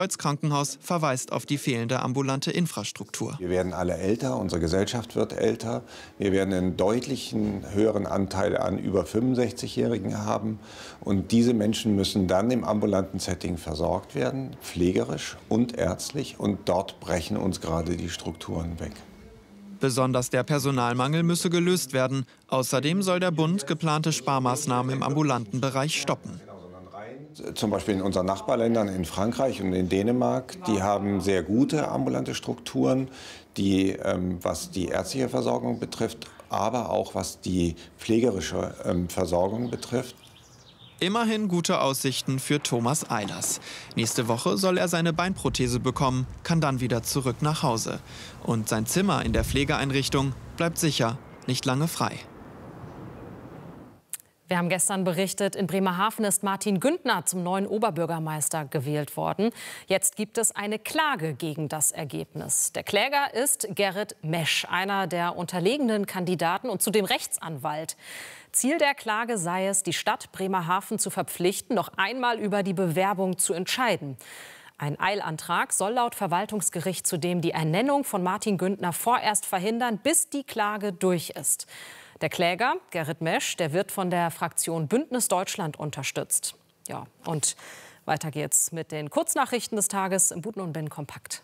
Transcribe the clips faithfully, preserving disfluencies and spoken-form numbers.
Das Krankenhaus verweist auf die fehlende ambulante Infrastruktur. Wir werden alle älter, unsere Gesellschaft wird älter. Wir werden einen deutlichen höheren Anteil an über fünfundsechzigjährigen haben. Und diese Menschen müssen dann im ambulanten Setting versorgt werden, pflegerisch und ärztlich. Und dort brechen uns gerade die Strukturen weg. Besonders der Personalmangel müsse gelöst werden. Außerdem soll der Bund geplante Sparmaßnahmen im ambulanten Bereich stoppen. Zum Beispiel in unseren Nachbarländern, in Frankreich und in Dänemark, die haben sehr gute ambulante Strukturen, die, ähm, was die ärztliche Versorgung betrifft, aber auch was die pflegerische ähm, Versorgung betrifft. Immerhin gute Aussichten für Thomas Eilers. Nächste Woche soll er seine Beinprothese bekommen, kann dann wieder zurück nach Hause. Und sein Zimmer in der Pflegeeinrichtung bleibt sicher nicht lange frei. Wir haben gestern berichtet, in Bremerhaven ist Martin Güntner zum neuen Oberbürgermeister gewählt worden. Jetzt gibt es eine Klage gegen das Ergebnis. Der Kläger ist Gerrit Mesch, einer der unterlegenen Kandidaten und zudem Rechtsanwalt. Ziel der Klage sei es, die Stadt Bremerhaven zu verpflichten, noch einmal über die Bewerbung zu entscheiden. Ein Eilantrag soll laut Verwaltungsgericht zudem die Ernennung von Martin Güntner vorerst verhindern, bis die Klage durch ist. Der Kläger, Gerrit Mesch, der wird von der Fraktion Bündnis Deutschland unterstützt. Ja, und weiter geht's mit den Kurznachrichten des Tages im Buten und Ben kompakt.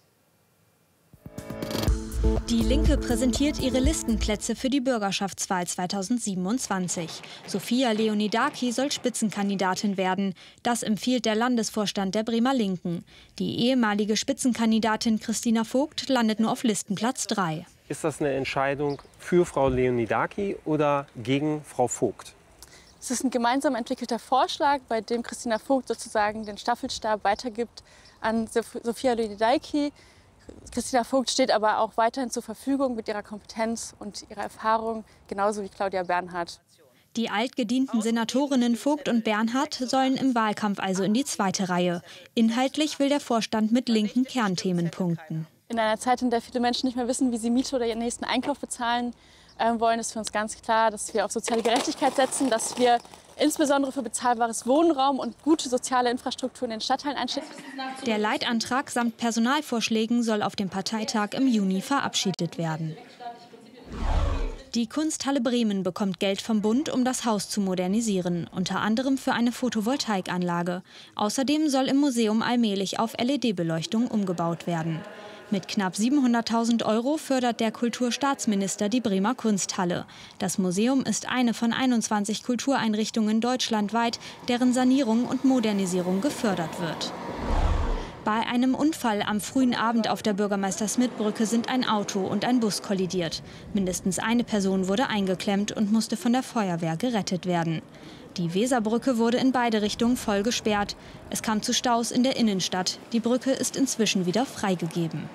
Die Linke präsentiert ihre Listenplätze für die Bürgerschaftswahl zweitausendsiebenundzwanzig. Sophia Leonidaki soll Spitzenkandidatin werden. Das empfiehlt der Landesvorstand der Bremer Linken. Die ehemalige Spitzenkandidatin Christina Vogt landet nur auf Listenplatz drei. Ist das eine Entscheidung für Frau Leonidaki oder gegen Frau Vogt? Es ist ein gemeinsam entwickelter Vorschlag, bei dem Christina Vogt sozusagen den Staffelstab weitergibt an Sophia Leonidaki. Christina Vogt steht aber auch weiterhin zur Verfügung mit ihrer Kompetenz und ihrer Erfahrung, genauso wie Claudia Bernhardt. Die altgedienten Senatorinnen Vogt und Bernhardt sollen im Wahlkampf also in die zweite Reihe. Inhaltlich will der Vorstand mit linken Kernthemen punkten. In einer Zeit, in der viele Menschen nicht mehr wissen, wie sie Miete oder ihren nächsten Einkauf bezahlen äh, wollen, ist für uns ganz klar, dass wir auf soziale Gerechtigkeit setzen, dass wir insbesondere für bezahlbares Wohnraum und gute soziale Infrastruktur in den Stadtteilen einstehen. Der Leitantrag samt Personalvorschlägen soll auf dem Parteitag im Juni verabschiedet werden. Die Kunsthalle Bremen bekommt Geld vom Bund, um das Haus zu modernisieren, unter anderem für eine Photovoltaikanlage. Außerdem soll im Museum allmählich auf L E D-Beleuchtung umgebaut werden. Mit knapp siebenhunderttausend Euro fördert der Kulturstaatsminister die Bremer Kunsthalle. Das Museum ist eine von einundzwanzig Kultureinrichtungen deutschlandweit, deren Sanierung und Modernisierung gefördert wird. Bei einem Unfall am frühen Abend auf der Bürgermeister-Smith-Brücke sind ein Auto und ein Bus kollidiert. Mindestens eine Person wurde eingeklemmt und musste von der Feuerwehr gerettet werden. Die Weserbrücke wurde in beide Richtungen voll gesperrt. Es kam zu Staus in der Innenstadt. Die Brücke ist inzwischen wieder freigegeben.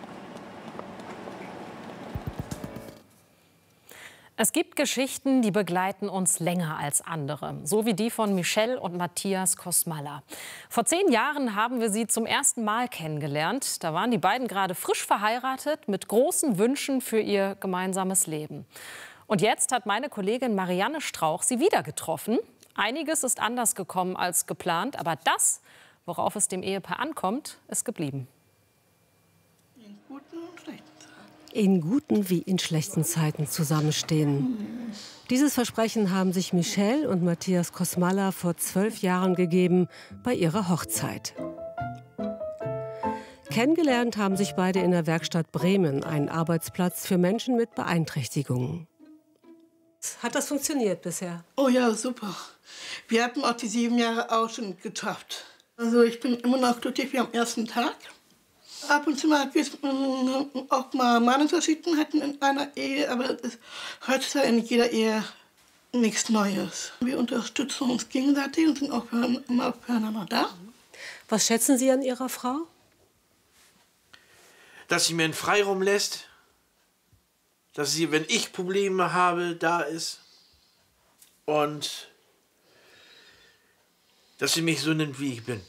Es gibt Geschichten, die begleiten uns länger als andere. So wie die von Michelle und Matthias Kosmala. Vor zehn Jahren haben wir sie zum ersten Mal kennengelernt. Da waren die beiden gerade frisch verheiratet mit großen Wünschen für ihr gemeinsames Leben. Und jetzt hat meine Kollegin Marianne Strauch sie wieder getroffen. Einiges ist anders gekommen als geplant, aber das, worauf es dem Ehepaar ankommt, ist geblieben. In guten und schlechten Zeiten. In guten wie in schlechten Zeiten zusammenstehen. Dieses Versprechen haben sich Michelle und Matthias Kosmala vor zwölf Jahren gegeben bei ihrer Hochzeit. Kennengelernt haben sich beide in der Werkstatt Bremen, ein Arbeitsplatz für Menschen mit Beeinträchtigungen. Hat das funktioniert bisher? Oh ja, super. Wir hatten auch die sieben Jahre auch schon geschafft. Also ich bin immer noch glücklich wie am ersten Tag. Ab und zu mal gibt es auch mal Meinungsverschiedenheiten in einer Ehe, aber das ist heutzutage in jeder Ehe nichts Neues. Wir unterstützen uns gegenseitig und sind auch für, immer füreinander da. Was schätzen Sie an Ihrer Frau? Dass sie mir einen Freiraum lässt. Dass sie, wenn ich Probleme habe, da ist. Und dass sie mich so nimmt, wie ich bin.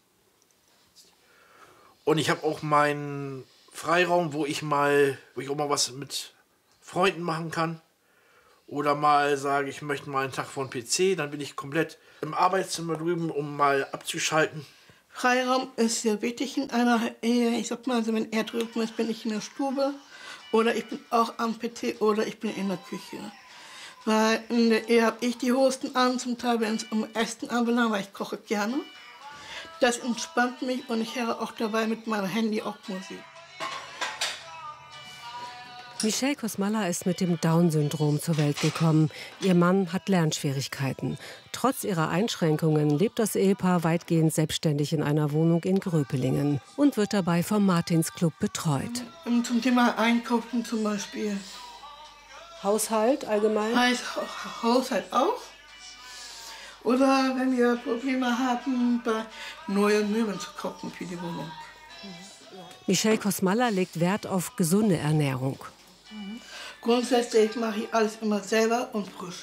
Und ich habe auch meinen Freiraum, wo ich mal, wo ich auch mal was mit Freunden machen kann. Oder mal sage, ich möchte mal einen Tag vor den P C, dann bin ich komplett im Arbeitszimmer drüben, um mal abzuschalten. Freiraum ist sehr wichtig in einer Ehe. Ich sag mal, also wenn er drüben ist, bin ich in der Stube oder ich bin auch am P C oder ich bin in der Küche. Weil in der Ehe habe ich die Hosen an, zum Teil, wenn es um Essen anbelangt, weil ich koche gerne. Das entspannt mich und ich höre auch dabei mit meinem Handy auch Musik. Michelle Kosmala ist mit dem Down-Syndrom zur Welt gekommen. Ihr Mann hat Lernschwierigkeiten. Trotz ihrer Einschränkungen lebt das Ehepaar weitgehend selbstständig in einer Wohnung in Gröpelingen und wird dabei vom Martinsclub betreut. Zum Thema Einkaufen zum Beispiel. Haushalt allgemein? Heißt Haushalt auch. Oder wenn wir Probleme haben, bei neuen Möbeln zu kaufen für die Wohnung. Michelle Kosmala legt Wert auf gesunde Ernährung. Grundsätzlich mache ich alles immer selber und frisch.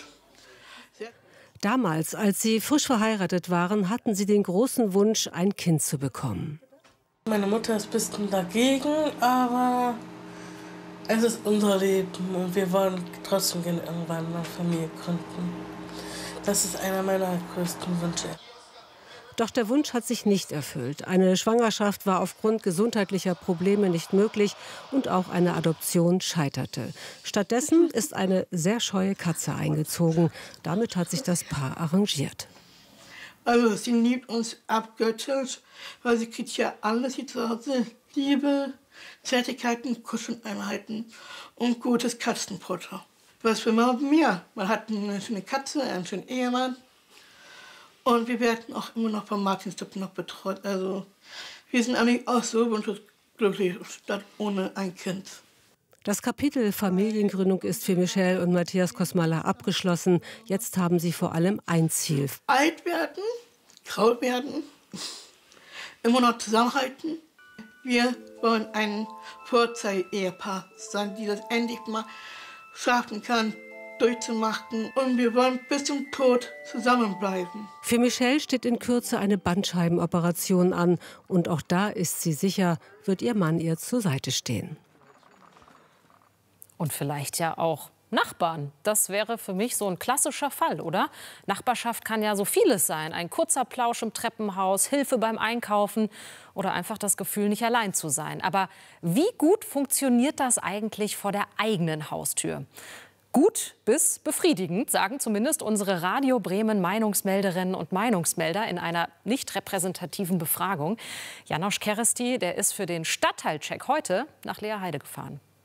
Damals, als sie frisch verheiratet waren, hatten sie den großen Wunsch, ein Kind zu bekommen. Meine Mutter ist ein bisschen dagegen, aber es ist unser Leben und wir wollen trotzdem gerne irgendwann eine Familie gründen. Das ist einer meiner größten Wünsche. Doch der Wunsch hat sich nicht erfüllt. Eine Schwangerschaft war aufgrund gesundheitlicher Probleme nicht möglich und auch eine Adoption scheiterte. Stattdessen ist eine sehr scheue Katze eingezogen. Damit hat sich das Paar arrangiert. Also sie liebt uns abgöttisch, weil sie kriegt ja alles hier zu Hause. Liebe, Zärtlichkeiten, Kuscheleinheiten und gutes Katzenfutter. Was will man mehr? Man hat eine schöne Katze, einen schönen Ehemann. Und wir werden auch immer noch vom Martinsclub noch betreut. Also wir sind eigentlich auch so glücklich, statt ohne ein Kind. Das Kapitel Familiengründung ist für Michelle und Matthias Kosmala abgeschlossen. Jetzt haben sie vor allem ein Ziel. Alt werden, grau werden, immer noch zusammenhalten. Wir wollen ein Vorzeige-Ehepaar sein, die das endlich mal schaffen kann, durchzumachen. Und wir wollen bis zum Tod zusammenbleiben. Für Michelle steht in Kürze eine Bandscheibenoperation an. Und auch da ist sie sicher, wird ihr Mann ihr zur Seite stehen. Und vielleicht ja auch Nachbarn. Das wäre für mich so ein klassischer Fall, oder? Nachbarschaft kann ja so vieles sein. Ein kurzer Plausch im Treppenhaus, Hilfe beim Einkaufen oder einfach das Gefühl, nicht allein zu sein. Aber wie gut funktioniert das eigentlich vor der eigenen Haustür? Gut bis befriedigend, sagen zumindest unsere Radio Bremen Meinungsmelderinnen und Meinungsmelder in einer nicht repräsentativen Befragung. Janosch Keresti, der ist für den Stadtteilcheck heute nach Leerheide gefahren.